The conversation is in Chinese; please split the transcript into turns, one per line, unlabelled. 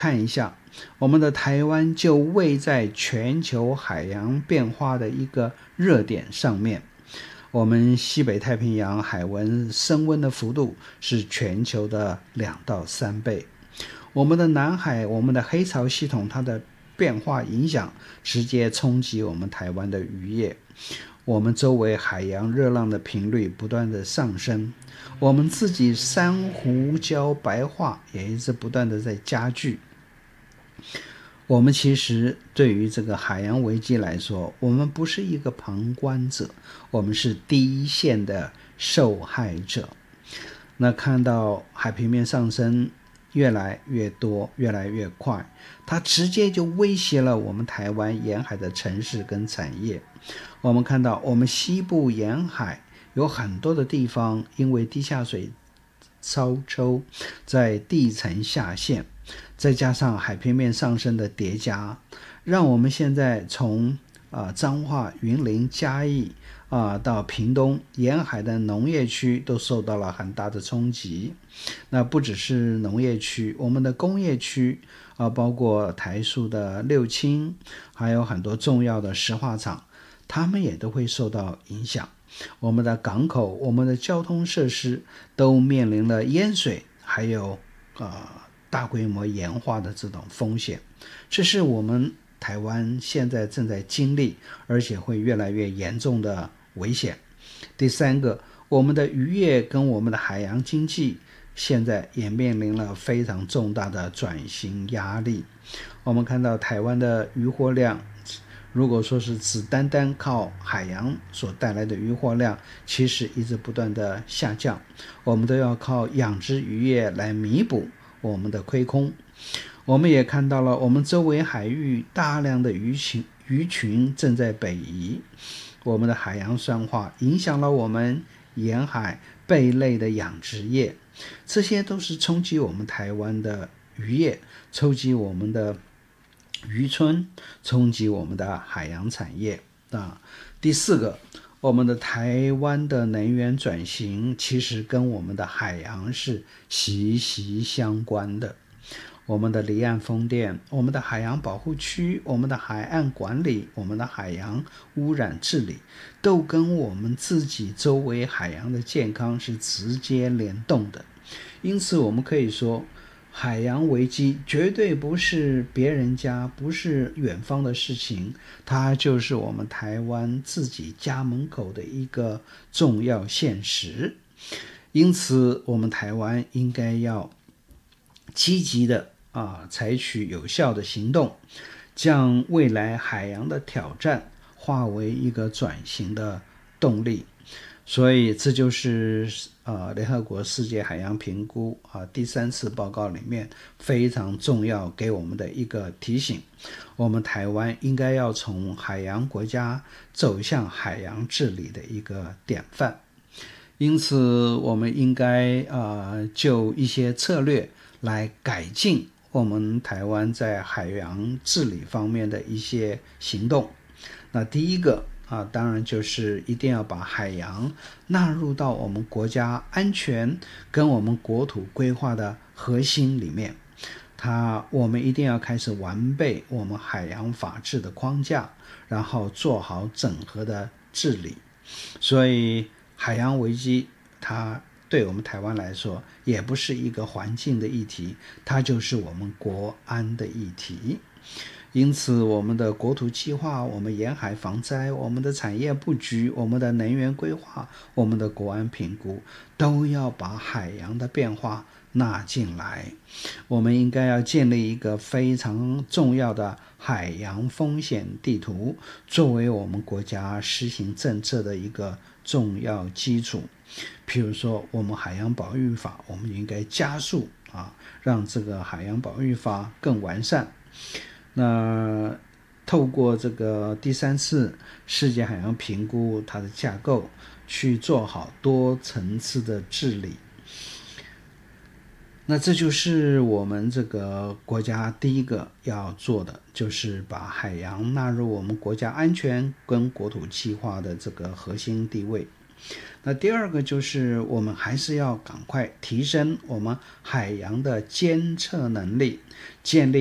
看一下，我们的台湾就位在全球海洋变化的一个热点上面。我们西北太平洋海温升温的幅度是全球的2到3倍。我们的南海，我们的黑潮系统，它的变化影响直接冲击我们台湾的渔业。我们周围海洋热浪的频率不断的上升，我们自己珊瑚礁白化也一直不断的在加剧。我们其实对于这个海洋危机来说，我们不是一个旁观者，我们是第一线的受害者。那看到海平面上升越来越多，越来越快，它直接就威胁了我们台湾沿海的城市跟产业。我们看到我们西部沿海有很多的地方因为地下水超抽在地层下陷，再加上海平面上升的叠加，让我们现在从彰化、云林、嘉义到屏东沿海的农业区都受到了很大的冲击。那不只是农业区，我们的工业区包括台塑的六轻，还有很多重要的石化厂，他们也都会受到影响。我们的港口，我们的交通设施都面临了淹水，还有大规模盐化的这种风险。这是我们台湾现在正在经历，而且会越来越严重的危险。第三个，我们的渔业跟我们的海洋经济现在也面临了非常重大的转型压力。我们看到台湾的渔获量，如果说是只单单靠海洋所带来的渔获量，其实一直不断的下降，我们都要靠养殖渔业来弥补我们的亏空。我们也看到了我们周围海域大量的鱼群正在北移，我们的海洋酸化影响了我们沿海贝类的养殖业，这些都是冲击我们台湾的渔业，冲击我们的渔村，冲击我们的海洋产业。第四个，我们的台湾的能源转型其实跟我们的海洋是息息相关的。我们的离岸风电，我们的海洋保护区，我们的海岸管理，我们的海洋污染治理，都跟我们自己周围海洋的健康是直接联动的。因此我们可以说，海洋危机绝对不是别人家，不是远方的事情，它就是我们台湾自己家门口的一个重要现实。因此我们台湾应该要积极的采取有效的行动，将未来海洋的挑战化为一个转型的动力。所以这就是联合国世界海洋评估第3次报告里面非常重要给我们的一个提醒。我们台湾应该要从海洋国家走向海洋治理的一个典范。因此我们应该就一些策略来改进我们台湾在海洋治理方面的一些行动。那第一个当然就是一定要把海洋纳入到我们国家安全跟我们国土规划的核心里面。我们一定要开始完备我们海洋法治的框架，然后做好整合的治理。所以海洋危机它对我们台湾来说也不是一个环境的议题，它就是我们国安的议题。因此我们的国土计划，我们沿海防灾，我们的产业布局，我们的能源规划，我们的国安评估，都要把海洋的变化纳进来。我们应该要建立一个非常重要的海洋风险地图，作为我们国家实行政策的一个重要基础。譬如说我们海洋保育法，我们应该加速让这个海洋保育法更完善。那透过这个第3次世界海洋评估它的架构，去做好多层次的治理。那这就是我们这个国家第一个要做的，就是把海洋纳入我们国家安全跟国土计划的这个核心地位。 那第二个就是我们还是要赶快提升我们海洋的监测能力，建立